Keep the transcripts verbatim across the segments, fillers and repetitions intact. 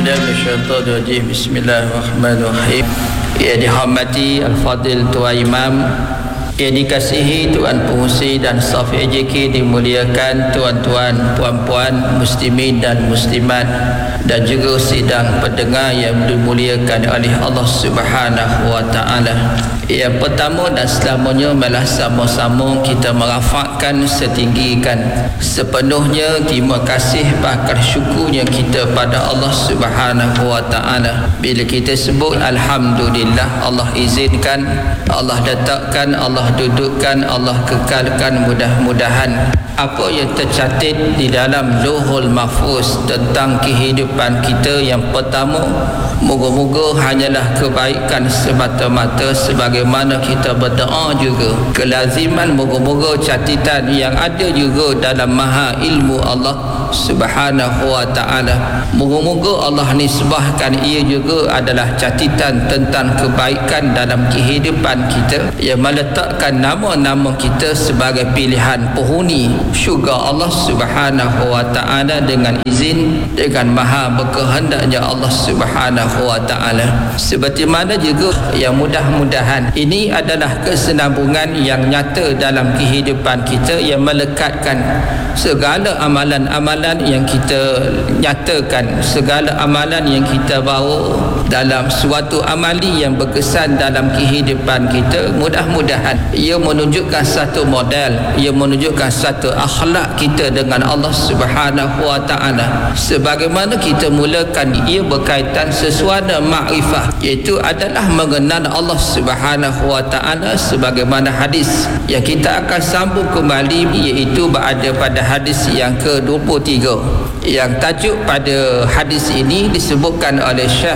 billahi minasyaitonir rajim. Bismillahirrahmanirrahim. Ya dihormati Al-Fadil Tuan Imam, yang dikasihi Tuan Pengurusi dan staf A J K, dimuliakan tuan-tuan, puan-puan, muslimin dan muslimat, dan juga sidang pendengar yang dimuliakan oleh Allah Subhanahu wa taala. Yang pertama dan selamanya malah sama-sama kita merafakkan setinggikan sepenuhnya terima kasih bahkan syukurnya kita pada Allah Subhanahu wa taala. Bila kita sebut alhamdulillah, Allah izinkan, Allah letakkan, Allah dudukkan, Allah kekalkan, mudah-mudahan apa yang tercatat di dalam Lauhul Mahfuz tentang kehidupan kita yang pertama, moga-moga hanyalah kebaikan semata-mata, sebagaimana kita berdoa juga kelaziman moga-moga catatan yang ada juga dalam maha ilmu Allah Subhanahu wa taala. Moga-moga Allah nisbahkan ia juga adalah catatan tentang kebaikan dalam kehidupan kita, yang meletakkan nama-nama kita sebagai pilihan penghuni syurga Allah Subhanahu wa taala dengan izin, dengan maha berkehendaknya Allah Subhanahu wa taala. Seperti mana juga yang mudah-mudahan ini adalah kesenambungan yang nyata dalam kehidupan kita, yang melekatkan segala amalan-amalan yang kita nyatakan, segala amalan yang kita bawa dalam suatu amali yang berkesan dalam kehidupan kita. Mudah-mudahan ia menunjukkan satu model, ia menunjukkan satu akhlak kita dengan Allah Subhanahu wa taala. Sebagaimana kita mulakan, ia berkaitan sesuatu makrifah, iaitu adalah mengenal Allah Subhanahu wa taala, sebagaimana hadis yang kita akan sambung kembali, iaitu berada pada hadis yang ke dua puluh tiga, yang tajuk pada hadis ini disebutkan oleh Syekh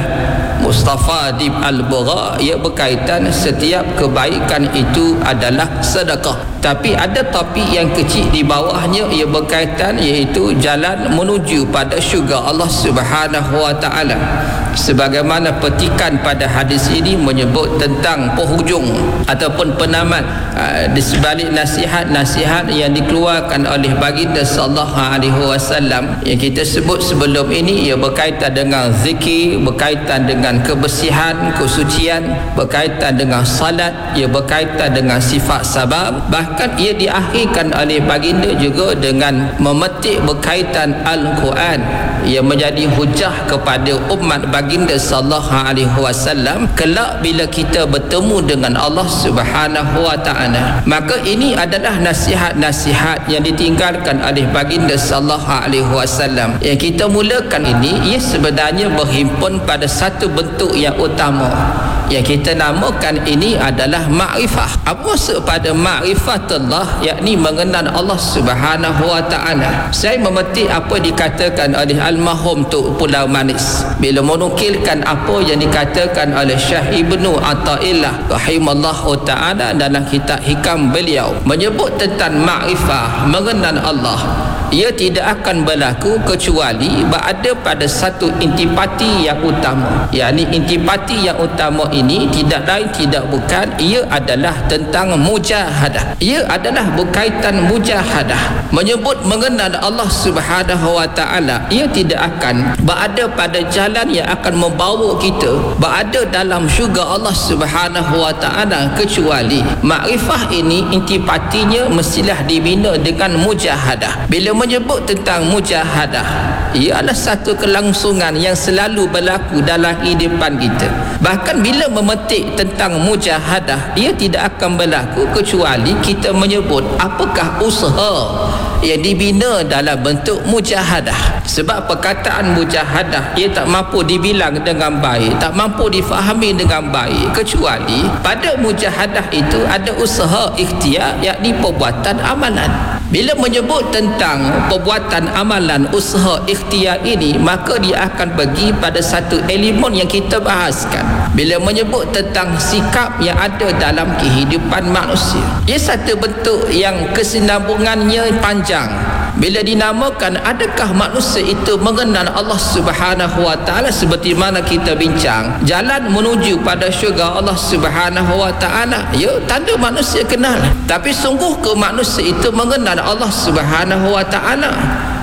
Mustafa Dib Al-Bagha, ia berkaitan setiap kebaikan itu adalah sedekah. Tapi ada topik yang kecil di bawahnya, ia berkaitan iaitu jalan menuju pada syurga Allah Subhanahu wa taala. Sebagaimana petikan pada hadis ini menyebut tentang penghujung ataupun penamat uh, di sebalik nasihat-nasihat yang dikeluarkan oleh baginda sallallahu alaihi wasallam yang kita sebut sebelum ini. Ia berkaitan dengan zikir, berkaitan dengan kebersihan, kesucian, berkaitan dengan salat, ia berkaitan dengan sifat sabar. Bahkan ia diakhirkan oleh baginda juga dengan memetik berkaitan Al-Quran yang menjadi hujah kepada umat baginda sallallahu alaihi wasallam kelak bila kita bertemu dengan Allah Subhanahu wa taala. Maka ini adalah nasihat-nasihat yang ditinggalkan oleh baginda sallallahu alaihi wasallam. Yang kita mulakan ini, ia sebenarnya berhimpun pada satu bentuk yang utama yang kita namakan ini adalah makrifah. Apa maksud pada makrifatullah, yakni mengenal Allah Subhanahu wa taala. Saya memetik apa dikatakan oleh almarhum Tok Pulau Manis bila menukilkan apa yang dikatakan oleh Syekh Ibnu Athaillah rahimallahu taala dalam kitab hikam beliau, menyebut tentang makrifah, mengenal Allah. Ia tidak akan berlaku kecuali berada pada satu intipati yang utama, yakni intipati yang utama ini tidak lain tidak bukan, ia adalah tentang mujahadah. Ia adalah berkaitan mujahadah, menyebut mengenal Allah Subhanahu wa taala. Ia tidak akan berada pada jalan yang akan membawa kita berada dalam syurga Allah Subhanahu wa taala kecuali makrifah ini intipatinya mestilah dibina dengan mujahadah. Bila menyebut tentang mujahadah, ia adalah satu kelangsungan yang selalu berlaku dalam kehidupan kita. Bahkan bila memetik tentang mujahadah, ia tidak akan berlaku kecuali kita menyebut apakah usaha yang dibina dalam bentuk mujahadah. Sebab perkataan mujahadah ia tak mampu dibilang dengan baik, tak mampu difahami dengan baik, kecuali pada mujahadah itu ada usaha ikhtiar, yakni perbuatan amalan. Bila menyebut tentang perbuatan amalan, usaha ikhtiar ini, maka dia akan pergi pada satu elemen yang kita bahaskan. Bila menyebut tentang sikap yang ada dalam kehidupan manusia, ia satu bentuk yang kesinambungannya panjang. Bila dinamakan adakah manusia itu mengenal Allah Subhanahu wa taala, seperti mana kita bincang jalan menuju pada syurga Allah Subhanahu wa taala, ya tanda manusia kenal. Tapi sungguh ke manusia itu mengenal Allah Subhanahu wa taala?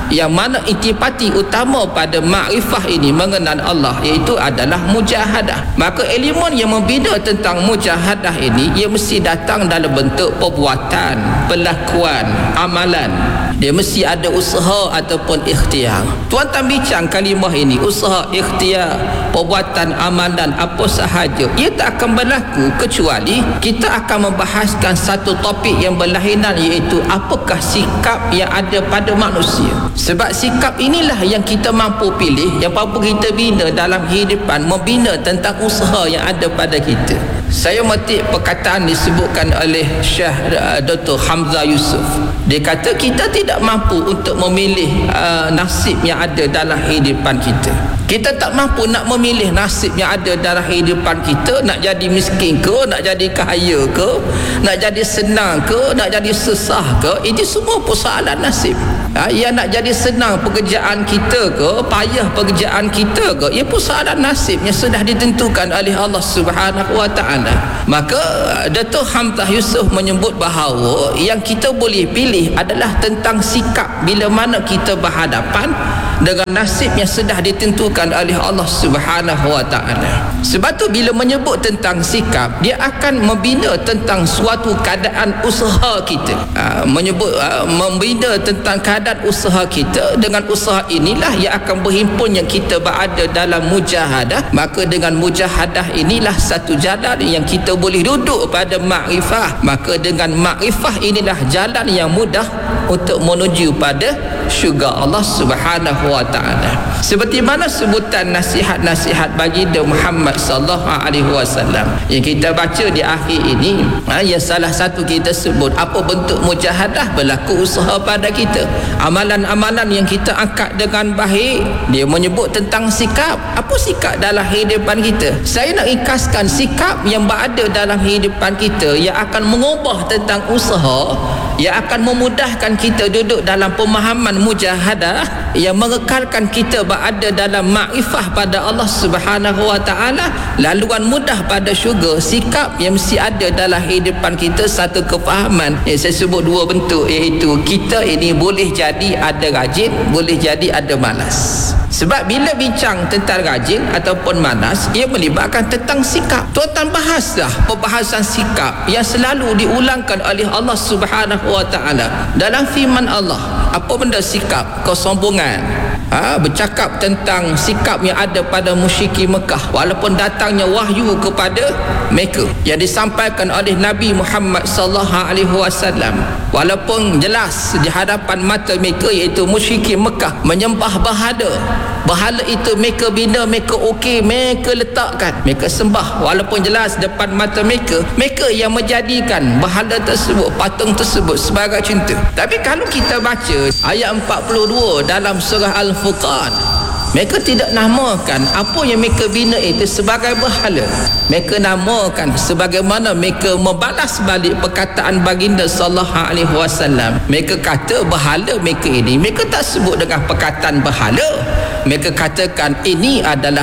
yang mana intipati utama pada makrifah ini mengenal Allah iaitu adalah mujahadah. Maka elemen yang membina tentang mujahadah ini ia mesti datang dalam bentuk perbuatan, perlakuan, amalan. Dia mesti ada usaha ataupun ikhtiar. Tuan-tuan bincang kalimah ini, usaha, ikhtiar, perbuatan, amalan, apa sahaja, ia tak akan berlaku kecuali kita akan membahaskan satu topik yang berlainan iaitu apakah sikap yang ada pada manusia. Sebab sikap inilah yang kita mampu pilih, yang mampu kita bina dalam kehidupan, membina tentang usaha yang ada pada kita. Saya metik perkataan disebutkan oleh Syekh uh, Doktor Hamzah Yusuf. Dia kata kita tidak mampu untuk memilih uh, nasib yang ada dalam kehidupan kita. Kita tak mampu nak memilih nasib yang ada dalam kehidupan kita, nak jadi miskin ke, nak jadi kaya ke, nak jadi senang ke, nak jadi susah ke. Ini semua persoalan nasib. Ha, yang nak jadi senang pekerjaan kita ke, payah pekerjaan kita ke, ia persoalan nasib yang sudah ditentukan oleh Allah Subhanahu Wa Taala. Maka Datuk Hamzah Yusuf menyebut bahawa yang kita boleh pilih adalah tentang sikap bila mana kita berhadapan dengan nasib yang sudah ditentukan oleh Allah Subhanahu Wa Taala. Sebab tu bila menyebut tentang sikap, dia akan membina tentang suatu keadaan usaha kita. Ha, menyebut ha, membina tentang keadaan usaha kita. Dengan usaha inilah yang akan berhimpun yang kita berada dalam mujahadah. Maka dengan mujahadah inilah satu jalan yang kita boleh duduk pada makrifah. Maka dengan makrifah inilah jalan yang mudah untuk menuju pada syurga Allah Subhanahu Wa Taala. Seperti mana sebutan nasihat-nasihat baginda Muhammad sallallahu alaihi wasallam yang kita baca di akhir ini, ha, yang salah satu kita sebut apa bentuk mujahadah, berlaku usaha pada kita. Amalan-amalan yang kita angkat dengan baik, dia menyebut tentang sikap. Apa sikap dalam kehidupan kita? Saya nak ringkaskan sikap yang berada dalam kehidupan kita yang akan mengubah tentang usaha, yang akan memudahkan kita duduk dalam pemahaman mujahadah, yang mengekalkan kita berada dalam makrifah pada Allah Subhanahu Wa Taala, laluan mudah pada syurga. Sikap yang mesti ada dalam kehidupan kita, satu kefahaman yang saya sebut dua bentuk, iaitu kita ini boleh jadi ada rajin, boleh jadi ada malas. Sebab bila bincang tentang rajin ataupun malas, ia melibatkan tentang sikap. Tuan-tuan bahaslah perbahasan sikap yang selalu diulangkan oleh Allah Subhanahu Wa Taala dalam firman Allah. Apa benda sikap? Kesombongan. Ha, bercakap tentang sikap yang ada pada musyrikin Mekah walaupun datangnya wahyu kepada mereka yang disampaikan oleh Nabi Muhammad sallallahu alaihi wasallam, walaupun jelas di hadapan mata mereka iaitu musyrikin Mekah menyembah berhala. Berhala itu mereka bina, mereka okey, mereka letakkan, mereka sembah, walaupun jelas depan mata mereka, mereka yang menjadikan berhala tersebut, patung tersebut sebagai cinta. Tapi kalau kita baca ayat empat puluh dua dalam surah Al-Furqan, mereka tidak namakan apa yang mereka bina itu sebagai berhala. Mereka namakan sebagaimana mereka membalas balik perkataan baginda sallallahu alaihi wasallam. Mereka kata berhala mereka ini, mereka tak sebut dengan perkataan berhala. Mereka katakan ini adalah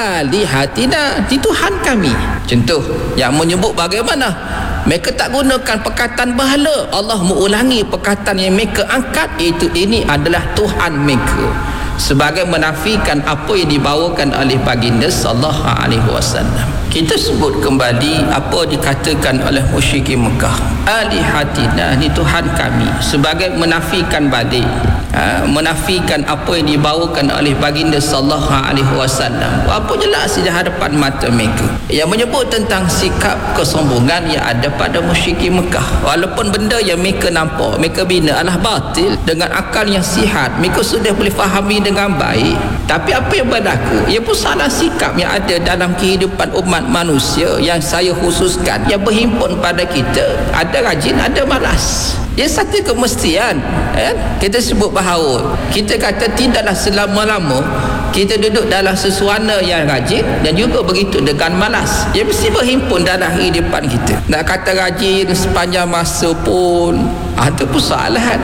alihatina, di Tuhan kami. Contoh yang menyebut bagaimana mereka tak gunakan perkataan berhala. Allah mengulangi perkataan yang mereka angkat, iaitu ini adalah Tuhan mereka, sebagai menafikan apa yang dibawakan oleh baginda sallallahu alaihi wasallam. Kita sebut kembali apa dikatakan oleh musyrikin Mekah, alihatina, ni Tuhan kami, sebagai menafikan balik, ha, menafikan apa yang dibawakan oleh baginda sallallahu alaihi wasallam. Apa jelas di hadapan mata mereka, yang menyebut tentang sikap kesombongan yang ada pada musyrikin Mekah. Walaupun benda yang mereka nampak, mereka bina adalah batil, dengan akal yang sihat mereka sudah boleh fahami dengan baik. Tapi apa yang berlaku, ia pun salah sikap yang ada dalam kehidupan umat manusia yang saya khususkan, yang berhimpun pada kita. Ada rajin, ada malas. Ia satu kemestian, eh? Kita sebut bahawa kita kata tidaklah selama-lama kita duduk dalam sesuana yang rajin dan juga begitu dengan malas. Ia mesti berhimpun dalam kehidupan kita. Nak kata rajin sepanjang masa pun ada persoalan.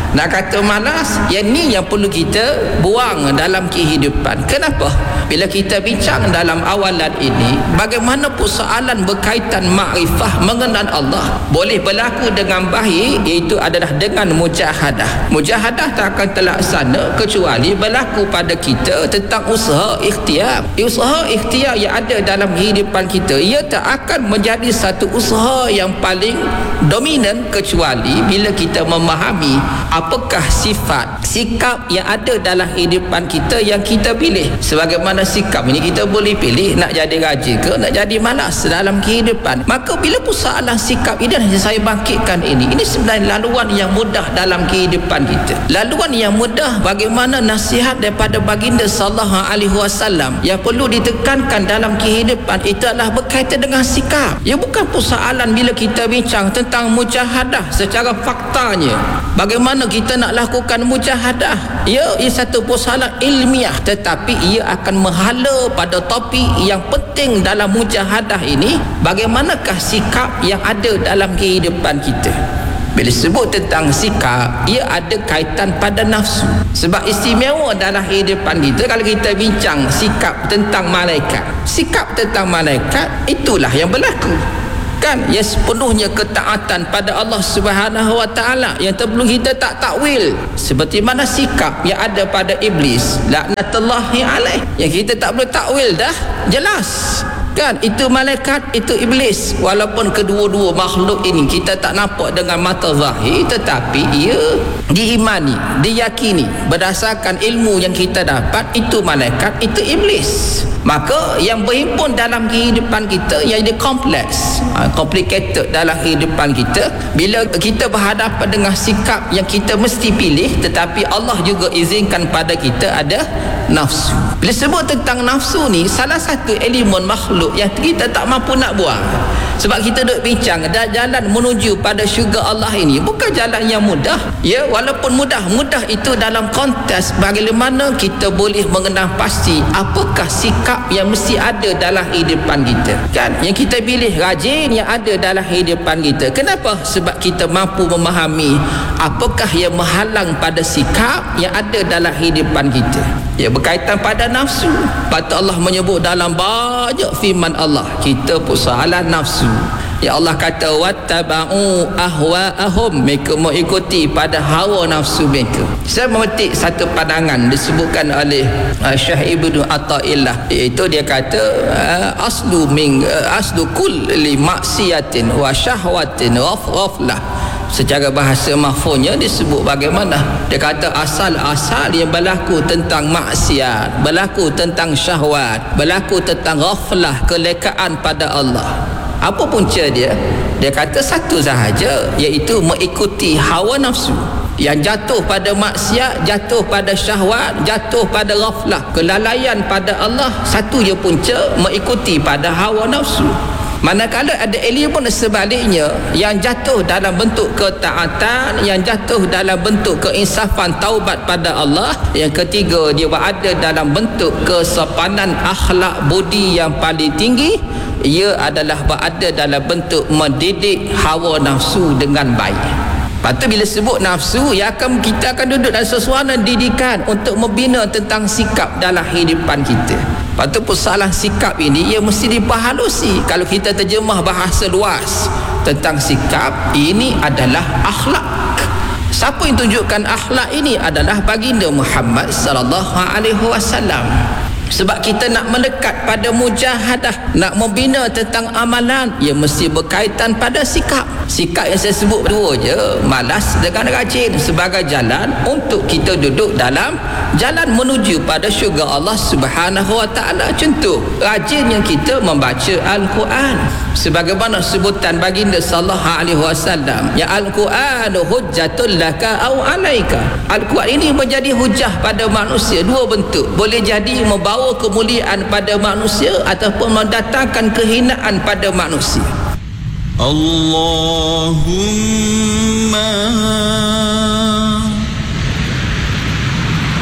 Nak kata malas, yang ni yang perlu kita buang dalam kehidupan. Kenapa? Bila kita bincang dalam awalan ini, bagaimana persoalan berkaitan makrifah, mengenal Allah boleh berlaku dengan baik, iaitu adalah dengan mujahadah. Mujahadah tak akan terlaksana kecuali berlaku pada kita tentang usaha ikhtiar. Usaha ikhtiar yang ada dalam kehidupan kita, ia tak akan menjadi satu usaha yang paling dominan kecuali bila kita memahami apakah sifat sikap yang ada dalam kehidupan kita yang kita pilih. Sebagaimana sikap ini kita boleh pilih nak jadi rajin ke nak jadi malas dalam kehidupan. Maka bila persoalan sikap ini yang saya bangkitkan ini, ini sebenarnya laluan yang mudah dalam kehidupan kita. Laluan yang mudah bagaimana nasihat daripada baginda sallallahu alaihi wasallam yang perlu ditekankan dalam kehidupan itu adalah berkaitan dengan sikap. Ya, bukan persoalan bila kita bincang tentang mujahadah secara faktanya. Bagaimana kita nak lakukan mujahadah? Ya, ia satu persoalan ilmiah, tetapi ia akan menghala pada topik yang penting dalam mujahadah ini, bagaimanakah sikap yang ada dalam kehidupan kita. Bila sebut tentang sikap, ia ada kaitan pada nafsu. Sebab istimewa dalam kehidupan kita, kalau kita bincang sikap tentang malaikat, sikap tentang malaikat itulah yang berlaku, kan, yang sepenuhnya ketaatan pada Allah Subhanahu wa taala yang perlu kita tak takwil. Seperti mana sikap yang ada pada iblis, laknatullahi alaih, yang kita tak boleh takwil dah jelas, kan, itu malaikat, itu iblis. Walaupun kedua-dua makhluk ini kita tak nampak dengan mata zahir, tetapi ia diimani, diyakini berdasarkan ilmu yang kita dapat, itu malaikat, itu iblis. Maka yang berhimpun dalam kehidupan kita yang dia kompleks, complicated dalam kehidupan kita, bila kita berhadapan dengan sikap yang kita mesti pilih, tetapi Allah juga izinkan pada kita ada nafsu. Bila sebut tentang nafsu ni, salah satu elemen makhluk yang kita tak mampu nak buang. Sebab kita duk bincang dah jalan menuju pada syurga Allah ini bukan jalan yang mudah. Ya, walaupun mudah, mudah itu dalam konteks bagaimana kita boleh mengenal pasti apakah sikap yang mesti ada dalam kehidupan kita, kan, yang kita pilih rajin yang ada dalam kehidupan kita. Kenapa? Sebab kita mampu memahami apakah yang menghalang pada sikap yang ada dalam kehidupan kita. Ya, berkaitan pada nafsu. Patut Allah menyebut dalam banyak firman Allah, kita persoalan nafsu. Ya, Allah kata wattaba'u ahwa'ahum, mereka mengikuti pada hawa nafsu mereka. Saya memetik satu pandangan disebutkan oleh uh, Syekh Ibnu Athaillah, iaitu dia kata uh, aslu min uh, aslu kulli maksiatin wa syahwatin ghaflah. Secara bahasa mahfuznya disebut bagaimana? Dia kata asal-asal yang berlaku tentang maksiat, berlaku tentang syahwat, berlaku tentang ghaflah, kelekaan pada Allah. Apa punca dia? Dia kata satu sahaja, iaitu mengikuti hawa nafsu. Yang jatuh pada maksiat, jatuh pada syahwat, jatuh pada ghaflah, kelalaian pada Allah, satu je punca mengikuti pada hawa nafsu. Manakala ada elemen sebaliknya yang jatuh dalam bentuk ketaatan, yang jatuh dalam bentuk keinsafan taubat pada Allah, yang ketiga dia berada dalam bentuk kesopanan akhlak budi yang paling tinggi, ia adalah berada dalam bentuk mendidik hawa nafsu dengan baik. Lepas tu bila sebut nafsu, ya akan kita akan duduk dalam sesuatu didikan untuk membina tentang sikap dalam kehidupan kita. Lepas tu persoalan sikap ini ia mesti diperhalusi. Kalau kita terjemah bahasa luas tentang sikap, ini adalah akhlak. Siapa yang tunjukkan akhlak ini adalah baginda Muhammad sallallahu alaihi wasallam. Sebab kita nak mendekat pada mujahadah, nak membina tentang amalan, ia mesti berkaitan pada sikap. Sikap yang saya sebut dua je, malas dengan rajin, sebagai jalan untuk kita duduk dalam jalan menuju pada syurga Allah Subhanahu wa taala. Contoh, rajinnya kita membaca Al-Quran. Sebagaimana sebutan baginda sallallahu alaihi wasallam, ya Al-Quran hujjatul laka au alaika. Al-Quran ini menjadi hujah pada manusia dua bentuk. Boleh jadi membawa kemuliaan pada manusia ataupun mendatangkan kehinaan pada manusia. Allahumma